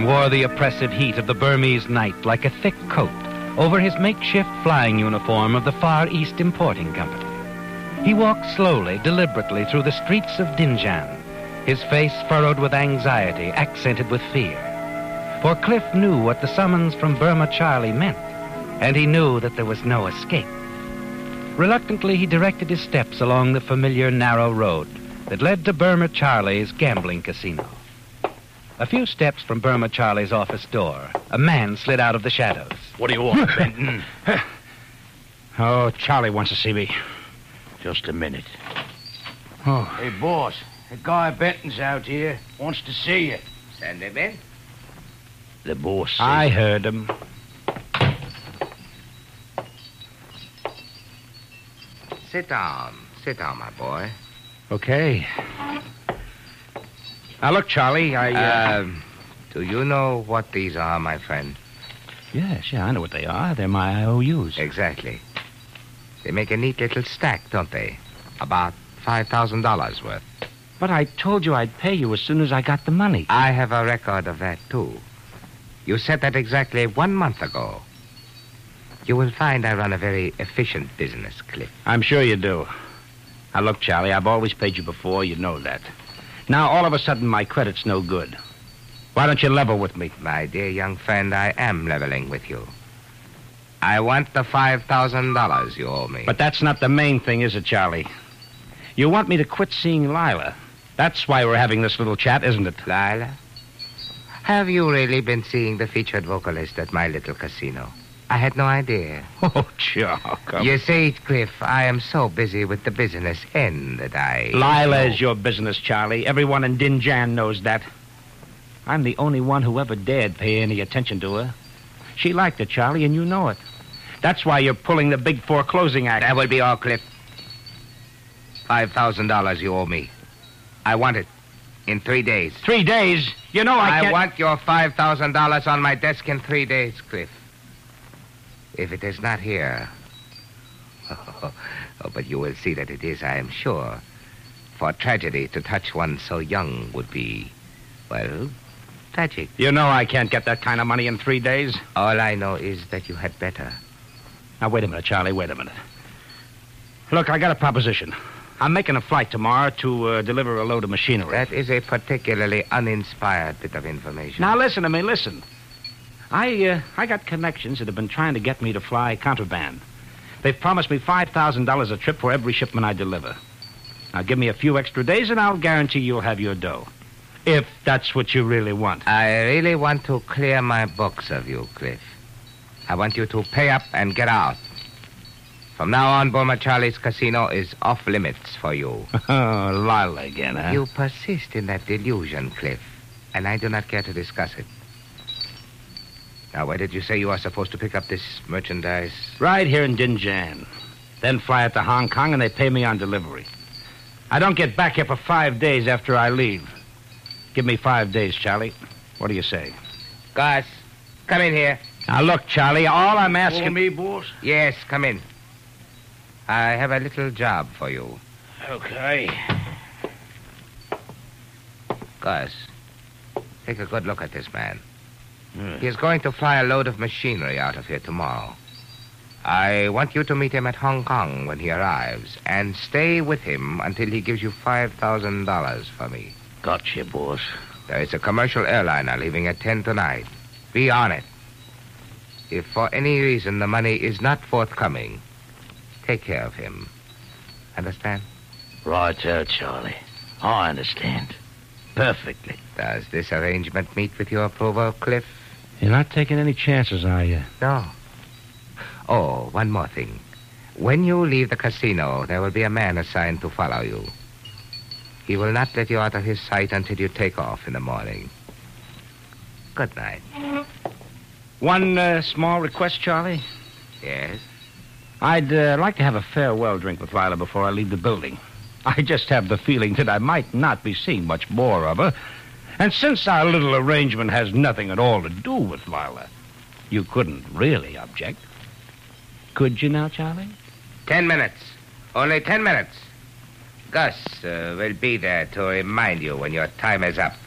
wore the oppressive heat of the Burmese night like a thick coat over his makeshift flying uniform of the Far East Importing Company. He walked slowly, deliberately through the streets of Dinjan, his face furrowed with anxiety, accented with fear. For Cliff knew what the summons from Burma Charlie meant, and he knew that there was no escape. Reluctantly, he directed his steps along the familiar narrow road that led to Burma Charlie's gambling casino. A few steps from Burma Charlie's office door, a man slid out of the shadows. What do you want, Benton? Oh, Charlie wants to see me. Just a minute. Oh. Hey, boss, the guy Benton's out here wants to see you. Send him in. The boss says... I heard him. Sit down, my boy. Okay. Now, look, Charlie, Do you know what these are, my friend? Yes, I know what they are. They're my IOUs. Exactly. They make a neat little stack, don't they? About $5,000 worth. But I told you I'd pay you as soon as I got the money. I have a record of that, too. You said that exactly 1 month ago. You will find I run a very efficient business, Cliff. I'm sure you do. Now, look, Charlie, I've always paid you before. You know that. Now, all of a sudden, my credit's no good. Why don't you level with me? My dear young friend, I am leveling with you. I want the $5,000 you owe me. But that's not the main thing, is it, Charlie? You want me to quit seeing Lila. That's why we're having this little chat, isn't it? Lila? Have you really been seeing the featured vocalist at my little casino? I had no idea. Oh, sure. You see, Cliff, I am so busy with the business end that I... Lila is your business, Charlie. Everyone in Dinjan knows that. I'm the only one who ever dared pay any attention to her. She liked it, Charlie, and you know it. That's why you're pulling the big foreclosing act. That will be all, Cliff. $5,000 you owe me. I want it in 3 days. 3 days? You know I can't... I want your $5,000 on my desk in 3 days, Cliff. If it is not here... Oh, but you will see that it is, I am sure. For tragedy to touch one so young would be, well, tragic. You know I can't get that kind of money in 3 days. All I know is that you had better. Now, wait a minute, Charlie, wait a minute. Look, I got a proposition. I'm making a flight tomorrow to deliver a load of machinery. That is a particularly uninspired bit of information. Now, listen to me, listen. I got connections that have been trying to get me to fly contraband. They've promised me $5,000 a trip for every shipment I deliver. Now, give me a few extra days, and I'll guarantee you'll have your dough. If that's what you really want. I really want to clear my books of you, Cliff. I want you to pay up and get out. From now on, Burma Charlie's casino is off limits for you. Oh, Lila again, huh? You persist in that delusion, Cliff, and I do not care to discuss it. Now, where did you say you are supposed to pick up this merchandise? Right here in Dinjan. Then fly it to Hong Kong, and they pay me on delivery. I don't get back here for 5 days after I leave. Give me 5 days, Charlie. What do you say? Gus, come in here. Now, look, Charlie, all I'm asking... For me, boss? Yes, come in. I have a little job for you. Okay. Gus, take a good look at this man. He is going to fly a load of machinery out of here tomorrow. I want you to meet him at Hong Kong when he arrives, and stay with him until he gives you $5,000 for me. Gotcha, boss. There is a commercial airliner leaving at 10 tonight. Be on it. If for any reason the money is not forthcoming, take care of him. Understand? Right, Charlie. I understand. Perfectly. Does this arrangement meet with your approval, Cliff? You're not taking any chances, are you? No. Oh, one more thing. When you leave the casino, there will be a man assigned to follow you. He will not let you out of his sight until you take off in the morning. Good night. One small request, Charlie. Yes? I'd like to have a farewell drink with Lila before I leave the building. I just have the feeling that I might not be seeing much more of her. And since our little arrangement has nothing at all to do with Lila, you couldn't really object. Could you now, Charlie? 10 minutes. Only 10 minutes. Gus will be there to remind you when your time is up.